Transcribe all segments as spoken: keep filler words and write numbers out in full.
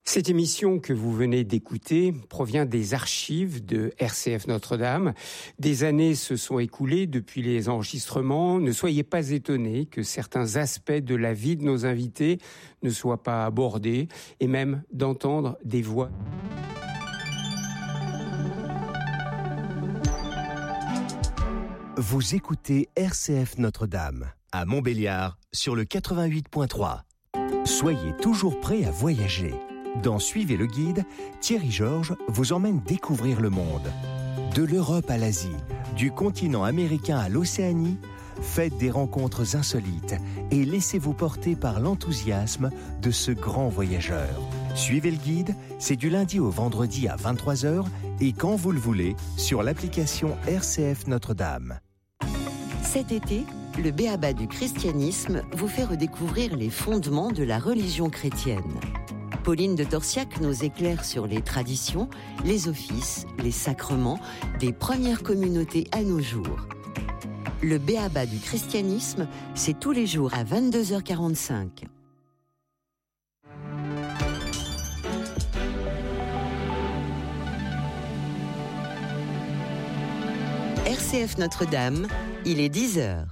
Cette émission que vous venez d'écouter provient des archives de R C F Notre-Dame. Des années se sont écoulées depuis les enregistrements. Ne soyez pas étonnés que certains aspects de la vie de nos invités ne soient pas abordés et même d'entendre des voix. Vous écoutez R C F Notre-Dame à Montbéliard sur le quatre-vingt-huit point trois. Soyez toujours prêts à voyager. Dans Suivez le guide, Thierry Georges vous emmène découvrir le monde. De l'Europe à l'Asie, du continent américain à l'Océanie, faites des rencontres insolites et laissez-vous porter par l'enthousiasme de ce grand voyageur. Suivez le guide, c'est du lundi au vendredi à vingt-trois heures et quand vous le voulez sur l'application R C F Notre-Dame. Cet été, le B A B A du christianisme vous fait redécouvrir les fondements de la religion chrétienne. Pauline de Torsiac nous éclaire sur les traditions, les offices, les sacrements des premières communautés à nos jours. Le B A B A du christianisme, c'est tous les jours à vingt-deux heures quarante-cinq. R C F Notre-Dame, il est dix heures.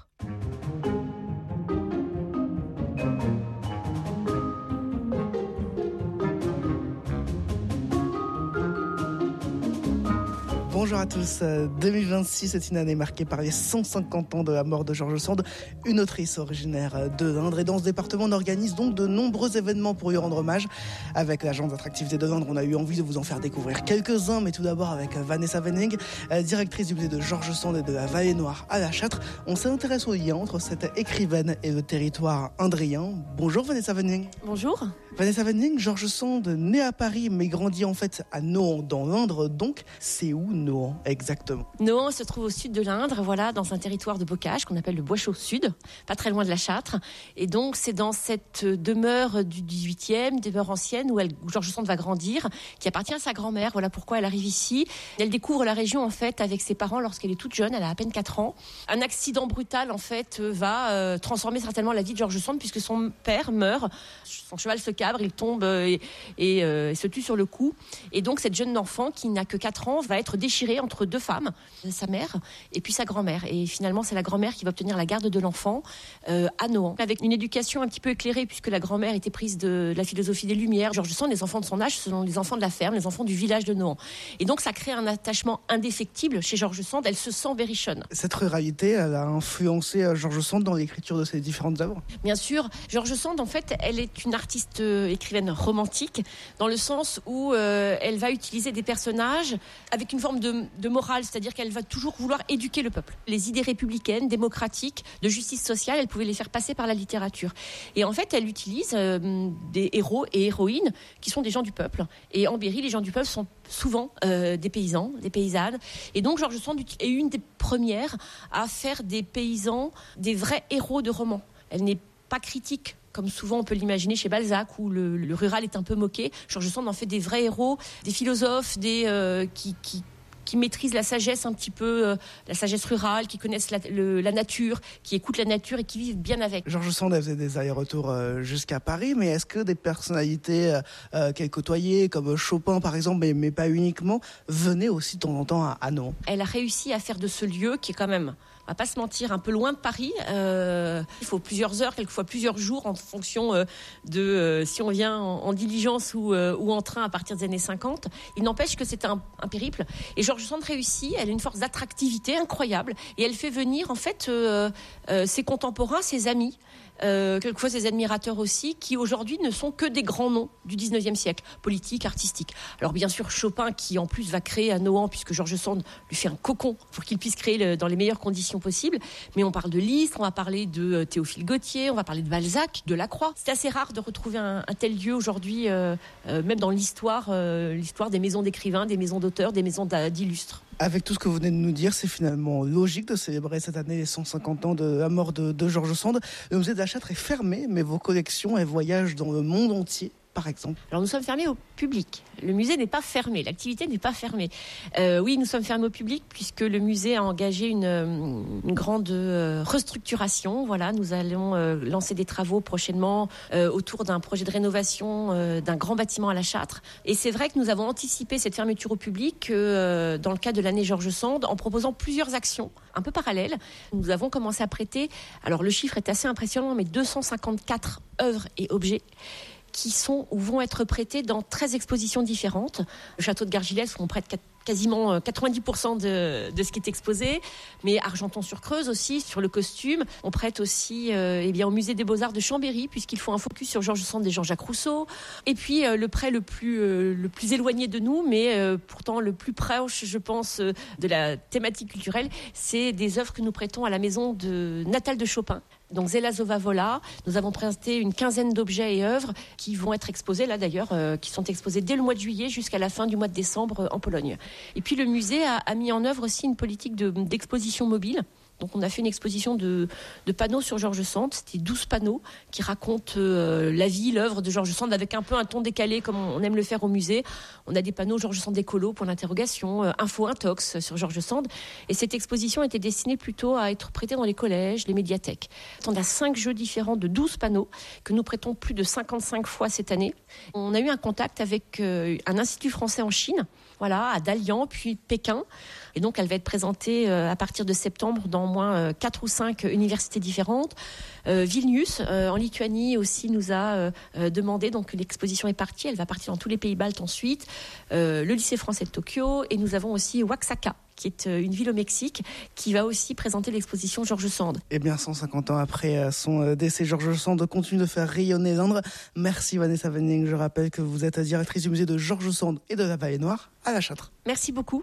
Bonjour à tous, deux mille vingt-six est une année marquée par les cent cinquante ans de la mort de George Sand, une autrice originaire de l'Indre. Et dans ce département, on organise donc de nombreux événements pour lui rendre hommage. Avec l'agence d'attractivité de l'Indre, on a eu envie de vous en faire découvrir quelques-uns, mais tout d'abord avec Vanessa Wenning, directrice du musée de George Sand et de la Vallée Noire à La Châtre. On s'intéresse au lien entre cette écrivaine et le territoire indrien. Bonjour Vanessa Wenning. Bonjour. Vanessa Wenning, George Sand, né à Paris mais grandi en fait à Nohant dans l'Indre, donc c'est où Nohant exactement? Nohant se trouve au sud de l'Indre, voilà, dans un territoire de bocage qu'on appelle le Bois-Chaud Sud, pas très loin de la Châtre. Et donc c'est dans cette demeure du dix-huitième, demeure ancienne où, elle, où George Sand va grandir, qui appartient à sa grand-mère. Voilà pourquoi elle arrive ici. Elle découvre la région en fait avec ses parents lorsqu'elle est toute jeune, elle a à peine quatre ans. Un accident brutal en fait va euh, transformer certainement la vie de George Sand puisque son père meurt, son cheval se cabre, il tombe et, et, euh, et se tue sur le coup. Et donc cette jeune enfant qui n'a que quatre ans va être déchirée entre deux femmes, sa mère et puis sa grand-mère. Et finalement, c'est la grand-mère qui va obtenir la garde de l'enfant euh, à Nohant. Avec une éducation un petit peu éclairée, puisque la grand-mère était prise de, de la philosophie des Lumières. George Sand, les enfants de son âge, ce sont les enfants de la ferme, les enfants du village de Nohant. Et donc, ça crée un attachement indéfectible chez George Sand. Elle se sent berrichonne. Cette ruralité, elle a influencé George Sand dans l'écriture de ses différentes œuvres? Bien sûr. George Sand, en fait, elle est une artiste euh, écrivaine romantique, dans le sens où euh, elle va utiliser des personnages avec une forme de de morale, c'est-à-dire qu'elle va toujours vouloir éduquer le peuple. Les idées républicaines, démocratiques, de justice sociale, elle pouvait les faire passer par la littérature. Et en fait, elle utilise euh, des héros et héroïnes qui sont des gens du peuple. Et en Berry, les gens du peuple sont souvent euh, des paysans, des paysannes. Et donc, George Sand est une des premières à faire des paysans des vrais héros de romans. Elle n'est pas critique, comme souvent on peut l'imaginer chez Balzac, où le, le rural est un peu moqué. George Sand en fait des vrais héros, des philosophes, des euh, qui, qui qui maîtrisent la sagesse un petit peu, euh, la sagesse rurale, qui connaissent la, le, la nature, qui écoutent la nature et qui vivent bien avec. George Sand faisait des allers-retours euh, jusqu'à Paris, mais est-ce que des personnalités euh, qu'elle côtoyait, comme Chopin par exemple, mais, mais pas uniquement, venaient aussi de temps en temps à, à Nohant? Elle a réussi à faire de ce lieu, qui est quand même, on va pas se mentir, un peu loin de Paris. Euh, il faut plusieurs heures, quelquefois plusieurs jours, en fonction euh, de euh, si on vient en, en diligence ou, euh, ou en train à partir des années cinquante. Il n'empêche que c'est un, un périple. Et George Sand réussit, elle a une force d'attractivité incroyable. Et elle fait venir, en fait, euh, euh, ses contemporains, ses amis, euh, quelquefois ses admirateurs aussi, qui aujourd'hui ne sont que des grands noms du dix-neuvième siècle, politiques, artistiques. Alors bien sûr, Chopin, qui en plus va créer à Nohant, puisque George Sand lui fait un cocon pour qu'il puisse créer le, dans les meilleures conditions possibles. Mais on parle de Liszt, on va parler de Théophile Gautier, on va parler de Balzac, de Lacroix. C'est assez rare de retrouver un, un tel lieu aujourd'hui, euh, euh, même dans l'histoire, euh, l'histoire des maisons d'écrivains, des maisons d'auteurs, des maisons d'illustres. Avec tout ce que vous venez de nous dire, c'est finalement logique de célébrer cette année les cent cinquante ans de la mort de, de George Sand. Le musée de la Châtre est fermé, mais vos collections, elles voyagent dans le monde entier. par exemple? Alors nous sommes fermés au public. Le musée n'est pas fermé, l'activité n'est pas fermée. Euh, oui, nous sommes fermés au public puisque le musée a engagé une, une grande euh, restructuration. Voilà, nous allons euh, lancer des travaux prochainement euh, autour d'un projet de rénovation euh, d'un grand bâtiment à la Châtre. Et c'est vrai que nous avons anticipé cette fermeture au public euh, dans le cadre de l'année Georges Sand en proposant plusieurs actions un peu parallèles. Nous avons commencé à prêter, alors le chiffre est assez impressionnant, mais deux cent cinquante-quatre œuvres et objets qui sont ou vont être prêtés dans treize expositions différentes. Le château de Gargilès, où on prête quasiment quatre-vingt-dix pour cent de, de ce qui est exposé, mais Argenton-sur-Creuse aussi, sur le costume. On prête aussi euh, eh bien, au musée des Beaux-Arts de Chambéry, puisqu'il faut un focus sur Georges Sand et Jean-Jacques Rousseau. Et puis euh, le prêt le plus, euh, le plus éloigné de nous, mais euh, pourtant le plus proche, je pense, euh, de la thématique culturelle, c'est des œuvres que nous prêtons à la maison de Natale de Chopin. Donc Zelazova Vola, nous avons présenté une quinzaine d'objets et œuvres qui vont être exposés, là d'ailleurs, euh, qui sont exposés dès le mois de juillet jusqu'à la fin du mois de décembre euh, en Pologne. Et puis le musée a, a mis en œuvre aussi une politique de, d'exposition mobile. Donc on a fait une exposition de, de panneaux sur Georges Sand. C'était douze panneaux qui racontent euh, la vie, l'œuvre de Georges Sand avec un peu un ton décalé comme on aime le faire au musée. On a des panneaux Georges Sand écolo pour l'interrogation, euh, info intox sur Georges Sand. Et cette exposition était destinée plutôt à être prêtée dans les collèges, les médiathèques. On a cinq jeux différents de douze panneaux que nous prêtons plus de cinquante-cinq fois cette année. On a eu un contact avec euh, un institut français en Chine, voilà, à Dalian, puis Pékin. Et donc, elle va être présentée euh, à partir de septembre dans au moins euh, quatre ou cinq universités différentes. Euh, Vilnius, euh, en Lituanie, aussi nous a euh, demandé, donc l'exposition est partie, elle va partir dans tous les pays baltes ensuite. Euh, le lycée français de Tokyo, et nous avons aussi Oaxaca, qui est une ville au Mexique, qui va aussi présenter l'exposition Georges Sand. Eh bien, cent cinquante ans après son décès, Georges Sand continue de faire rayonner l'Indre. Merci Vanessa Venning. Je rappelle que vous êtes directrice du musée de Georges Sand et de la Vallée Noire à la Châtre. Merci beaucoup.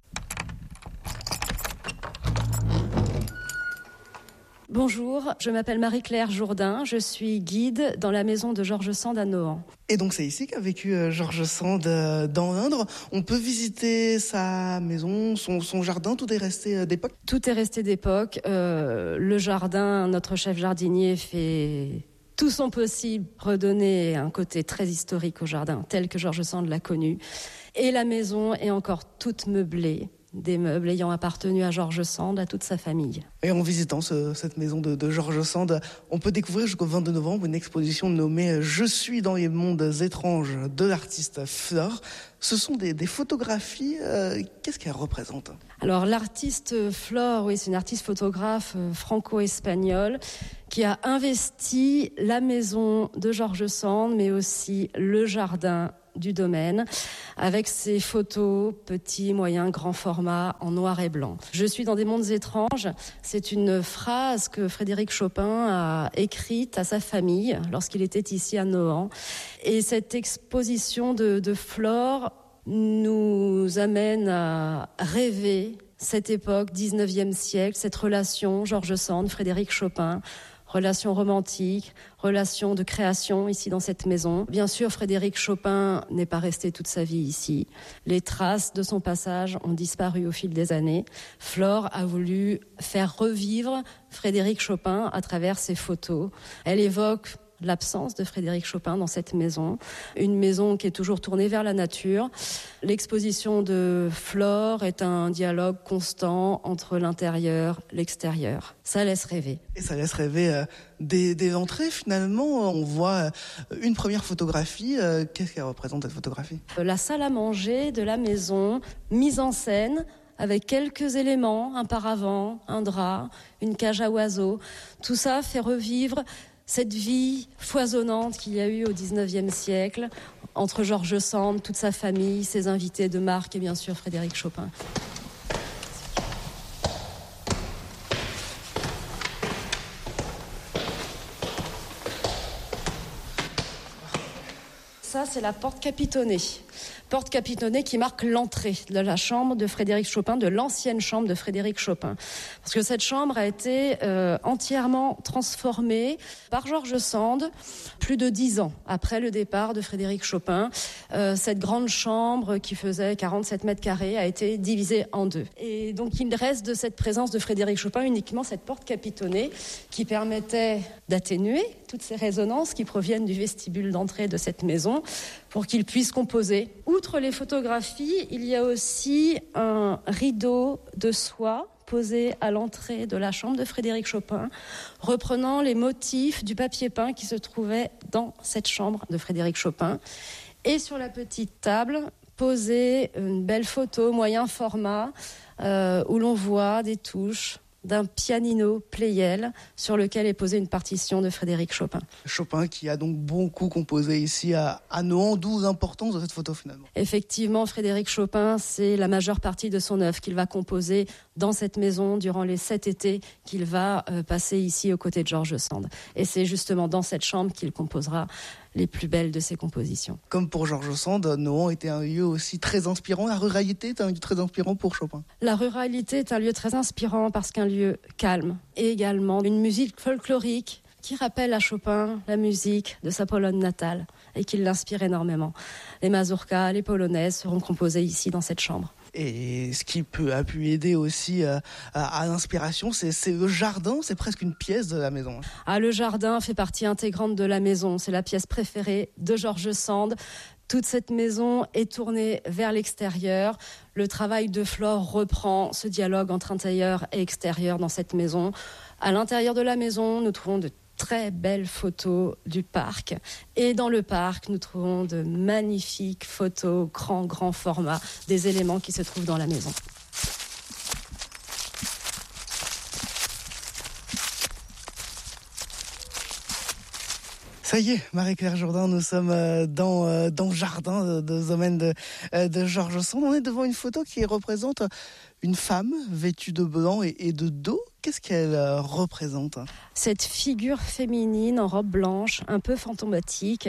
Bonjour, je m'appelle Marie-Claire Jourdain, je suis guide dans la maison de Georges Sand à Nohant. Et donc c'est ici qu'a vécu Georges Sand dans l'Indre. On peut visiter sa maison, son, son jardin, tout est resté d'époque? Tout est resté d'époque. Euh, le jardin, notre chef jardinier fait tout son possible pour redonner un côté très historique au jardin, tel que Georges Sand l'a connu. Et la maison est encore toute meublée. Des meubles ayant appartenu à Georges Sand, à toute sa famille. Et en visitant ce, cette maison de, de Georges Sand, on peut découvrir jusqu'au vingt-deux novembre une exposition nommée « Je suis dans les mondes étranges » de l'artiste Flore. Ce sont des, des photographies. Euh, qu'est-ce qu'elles représentent? Alors l'artiste Flore, oui, c'est une artiste photographe euh, franco-espagnole qui a investi la maison de Georges Sand, mais aussi le jardin du domaine, avec ses photos petits, moyens, grands formats en noir et blanc. Je suis dans des mondes étranges. C'est une phrase que Frédéric Chopin a écrite à sa famille lorsqu'il était ici à Nohant. Et cette exposition de, de Flore nous amène à rêver cette époque, dix-neuvième siècle, cette relation Georges Sand, Frédéric Chopin, relation romantique, relation de création ici dans cette maison. Bien sûr, Frédéric Chopin n'est pas resté toute sa vie ici. Les traces de son passage ont disparu au fil des années. Flore a voulu faire revivre Frédéric Chopin à travers ses photos. Elle évoque l'absence de Frédéric Chopin dans cette maison, une maison qui est toujours tournée vers la nature. L'exposition de Flore est un dialogue constant entre l'intérieur et l'extérieur. Ça laisse rêver. Et ça laisse rêver euh, dès, dès l'entrée, finalement. On voit euh, une première photographie. Euh, qu'est-ce qu'elle représente, cette photographie? La salle à manger de la maison, mise en scène, avec quelques éléments, un paravent, un drap, une cage à oiseaux. Tout ça fait revivre cette vie foisonnante qu'il y a eu au dix-neuvième siècle, entre Georges Sand, toute sa famille, ses invités de marque et bien sûr Frédéric Chopin. Ça, c'est la porte capitonnée. Porte capitonnée qui marque l'entrée de la chambre de Frédéric Chopin, de l'ancienne chambre de Frédéric Chopin. Parce que cette chambre a été euh, entièrement transformée par Georges Sand plus de dix ans après le départ de Frédéric Chopin. Euh, cette grande chambre qui faisait quarante-sept mètres carrés a été divisée en deux. Et donc il reste de cette présence de Frédéric Chopin uniquement cette porte capitonnée qui permettait d'atténuer toutes ces résonances qui proviennent du vestibule d'entrée de cette maison pour qu'il puisse composer. Outre les photographies, il y a aussi un rideau de soie posé à l'entrée de la chambre de Frédéric Chopin, reprenant les motifs du papier peint qui se trouvait dans cette chambre de Frédéric Chopin. Et sur la petite table, posée une belle photo moyen format euh, où l'on voit des touches d'un pianino Pleyel sur lequel est posée une partition de Frédéric Chopin. Chopin qui a donc beaucoup composé ici à, à Nohant, d'où l'importance de cette photo finalement. Effectivement, Frédéric Chopin, c'est la majeure partie de son œuvre qu'il va composer dans cette maison durant les sept étés qu'il va euh, passer ici aux côtés de George Sand. Et c'est justement dans cette chambre qu'il composera les plus belles de ses compositions. Comme pour George Sand, Nohant était un lieu aussi très inspirant. La ruralité est un lieu très inspirant pour Chopin. La ruralité est un lieu très inspirant parce qu'un lieu calme et également une musique folklorique qui rappelle à Chopin la musique de sa Pologne natale et qui l'inspire énormément. Les mazurkas, les polonaises seront composées ici dans cette chambre. Et ce qui peut a pu aider aussi à, à, à l'inspiration, c'est, c'est le jardin, c'est presque une pièce de la maison. Ah, le jardin fait partie intégrante de la maison, c'est la pièce préférée de George Sand. Toute cette maison est tournée vers l'extérieur. Le travail de Flore reprend ce dialogue entre intérieur et extérieur dans cette maison. À l'intérieur de la maison, nous trouvons de très belles photos du parc. Et dans le parc, nous trouvons de magnifiques photos, grand, grand format, des éléments qui se trouvent dans la maison. Ça y est, Marie-Claire Jourdain, nous sommes dans, dans le jardin de, de domaine de, de George Sand. On est devant une photo qui représente une femme vêtue de blanc et, et de dos. Qu'est-ce qu'elle représente ? Cette figure féminine en robe blanche, un peu fantomatique,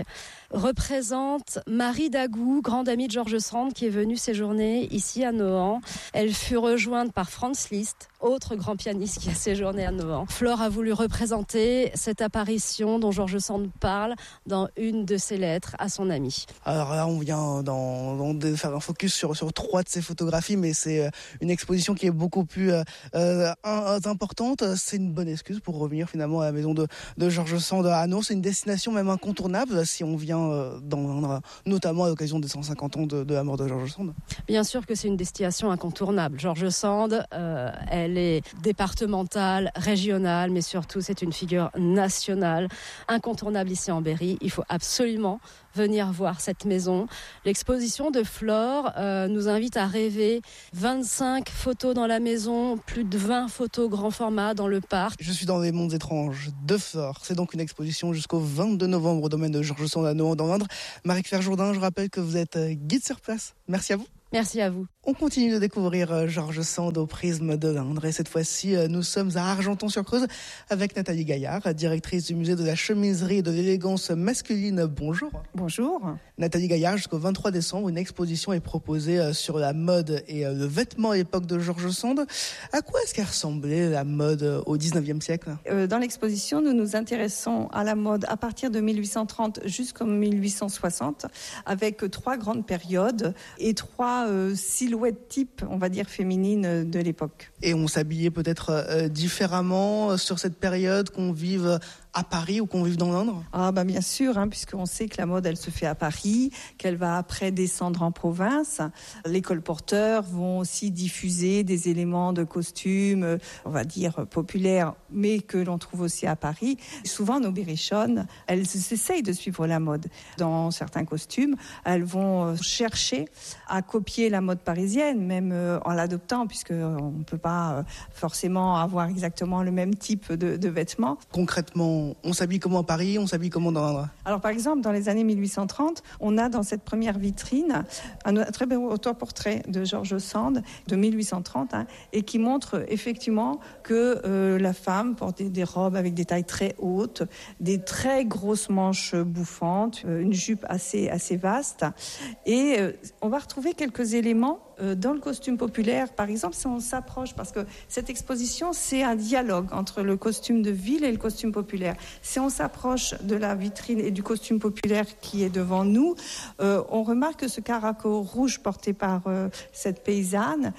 représente Marie Dagou, grande amie de George Sand, qui est venue séjourner ici à Nohant. Elle fut rejointe par Franz Liszt, autre grand pianiste qui a séjourné à Nohant. Flore a voulu représenter cette apparition dont George Sand parle dans une de ses lettres à son ami. Alors là, on vient dans, dans de faire un focus sur, sur trois de ces photographies, mais c'est une exposition qui est beaucoup plus euh, euh, importante. C'est une bonne excuse pour revenir finalement à la maison de, de George Sand à Nohant. C'est une destination même incontournable si on vient euh, dans l'Indre, notamment à l'occasion des cent cinquante ans de, de la mort de George Sand. Bien sûr que c'est une destination incontournable. George Sand, euh, elle est départementale, régionale, mais surtout c'est une figure nationale, incontournable ici en Berry. Il faut absolument venir voir cette maison. L'exposition de Flore euh, nous invite à rêver. vingt-cinq photos dans la maison, plus de vingt photos grand format dans le parc. Je suis dans les mondes étranges de Flore. C'est donc une exposition jusqu'au vingt-deux novembre au domaine de George Sand à Nohant dans l'Indre. Marie-Claire Jourdain, je rappelle que vous êtes guide sur place. Merci à vous. Merci à vous. On continue de découvrir George Sand au prisme de l'Indre. Et cette fois-ci, nous sommes à Argenton-sur-Creuse avec Nathalie Gaillard, directrice du musée de la chemiserie et de l'élégance masculine. Bonjour. Bonjour. Nathalie Gaillard, jusqu'au vingt-trois décembre, une exposition est proposée sur la mode et le vêtement à l'époque de George Sand. À quoi est-ce qu'elle ressemblait la mode au dix-neuvième siècle ? euh, Dans l'exposition, nous nous intéressons à la mode à partir de mille huit cent trente jusqu'en mille huit cent soixante, avec trois grandes périodes et trois euh, silhouettes types, on va dire, féminines de l'époque. Et on s'habillait peut-être euh, différemment sur cette période, qu'on vive à Paris ou qu'on vive dans l'Indre ? Ah bah bien sûr, hein, puisqu'on sait que la mode, elle se fait à Paris, qu'elle va après descendre en province. Les colporteurs vont aussi diffuser des éléments de costumes, on va dire populaires, mais que l'on trouve aussi à Paris. Souvent, nos berrichonnes, elles essayent de suivre la mode. Dans certains costumes, elles vont chercher à copier la mode parisienne, même en l'adoptant, puisqu'on ne peut pas forcément avoir exactement le même type de, de vêtements. Concrètement, on s'habille comment à Paris, on s'habille comment dans l'Indre ? Alors par exemple, dans les années mille huit cent trente, on a dans cette première vitrine un très beau autoportrait de George Sand de mille huit cent trente, hein, et qui montre effectivement que euh, la femme portait des robes avec des tailles très hautes, des très grosses manches bouffantes, euh, une jupe assez, assez vaste. Et euh, on va retrouver quelques éléments dans le costume populaire, par exemple, si on s'approche, parce que cette exposition, c'est un dialogue entre le costume de ville et le costume populaire. Si on s'approche de la vitrine et du costume populaire qui est devant nous, euh, on remarque que ce caraco rouge porté par euh, cette paysanne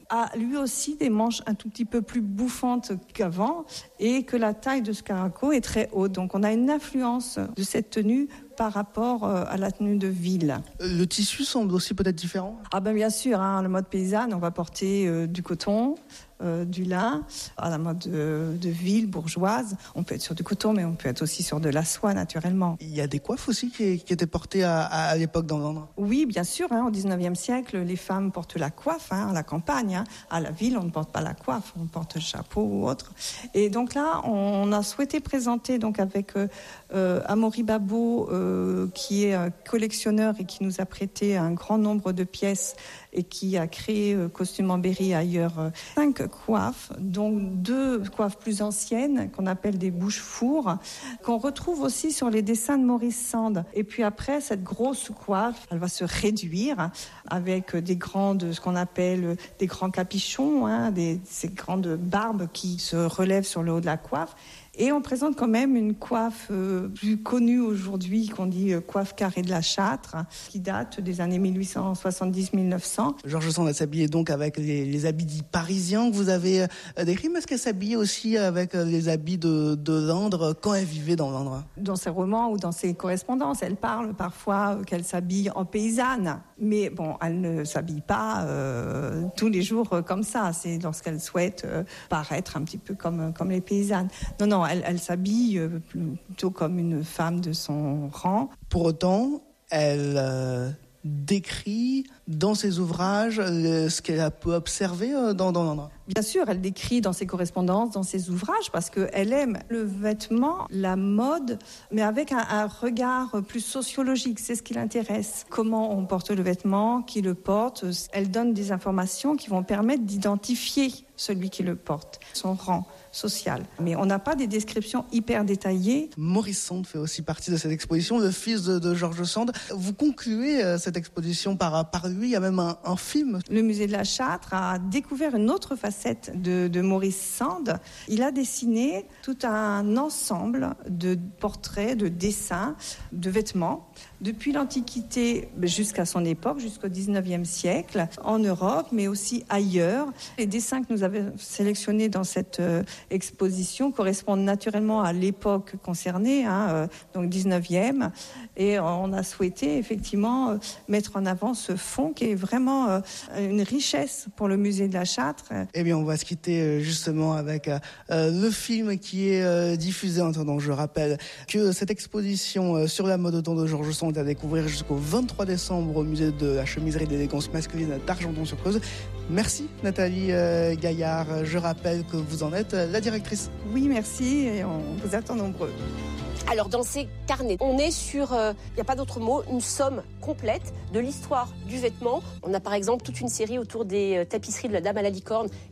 a lui aussi des manches un tout petit peu plus bouffantes qu'avant et que la taille de ce caraco est très haute. Donc on a une influence de cette tenue par rapport à la tenue de ville. Le tissu semble aussi peut-être différent. Ah ben bien sûr, hein, le mode paysanne, on va porter euh, du coton, euh, du lin. À la mode de, de ville bourgeoise, on peut être sur du coton, mais on peut être aussi sur de la soie naturellement. Il y a des coiffes aussi qui, qui étaient portées à, à, à l'époque dans Landres. Oui, bien sûr. Hein, au dix-neuvième siècle, les femmes portent la coiffe hein, à la campagne. Hein. À la ville, on ne porte pas la coiffe, on porte le chapeau ou autre. Et donc là, on a souhaité présenter donc avec euh, euh, Amaury Babot, euh, qui est un collectionneur et qui nous a prêté un grand nombre de pièces et qui a créé euh, Costume en Berry ailleurs euh, cinq coiffes, dont deux coiffes plus anciennes qu'on appelle des bouches-fours, qu'on retrouve aussi sur les dessins de Maurice Sand. Et puis après, cette grosse coiffe, elle va se réduire avec des grandes, ce qu'on appelle des grands capuchons, hein, des, ces grandes barbes qui se relèvent sur le haut de la coiffe. Et on présente quand même une coiffe euh, plus connue aujourd'hui, qu'on dit euh, coiffe carrée de la Châtre, qui date des années mille huit cent soixante-dix à mille neuf cents. Georges Sand s'habillait donc avec les, les habits dits parisiens que vous avez euh, décrits, mais est-ce qu'elle s'habillait aussi avec euh, les habits de, de Landres quand elle vivait dans Landres ? Dans ses romans ou dans ses correspondances, elle parle parfois euh, qu'elle s'habille en paysanne. Mais bon, elle ne s'habille pas euh, tous les jours euh, comme ça. C'est lorsqu'elle souhaite euh, paraître un petit peu comme, comme les paysannes. Non, non, elle, elle s'habille euh, plutôt comme une femme de son rang. Pour autant, elle euh, décrit dans ses ouvrages le, ce qu'elle a pu observer euh, dans, dans Landres. Bien sûr, elle décrit dans ses correspondances, dans ses ouvrages, parce qu'elle aime le vêtement, la mode, mais avec un, un regard plus sociologique. C'est ce qui l'intéresse. Comment on porte le vêtement, qui le porte. Elle donne des informations qui vont permettre d'identifier celui qui le porte, son rang social. Mais on n'a pas des descriptions hyper détaillées. Maurice Sand fait aussi partie de cette exposition, le fils de, de Georges Sand. Vous concluez euh, cette exposition par, par lui, il y a même un, un film. Le musée de la Châtre a découvert une autre facette de, de Maurice Sand. Il a dessiné tout un ensemble de portraits, de dessins, de vêtements, depuis l'Antiquité jusqu'à son époque, jusqu'au dix-neuvième siècle, en Europe, mais aussi ailleurs. Les dessins que nous avons sélectionnés dans cette euh, exposition correspondent naturellement à l'époque concernée, hein, euh, donc dix-neuvième, et on a souhaité effectivement euh, mettre en avant ce fond qui est vraiment euh, une richesse pour le musée de la Châtre. Eh bien, on va se quitter justement avec euh, le film qui est euh, diffusé en attendant. Je rappelle que cette exposition euh, sur la mode au temps de Georges Sand est à découvrir jusqu'au vingt-trois décembre au musée de la chemiserie d'élégance masculine d'Argenton-sur-Creuse. Merci Nathalie euh, Gaillard. Je rappelle que vous en êtes la directrice. Oui, merci, et on vous attend nombreux. Alors dans ces carnets, on est sur, il euh, n'y a pas d'autre mot, une somme complète de l'histoire du vêtement. On a par exemple toute une série autour des euh, tapisseries de la Dame à la licorne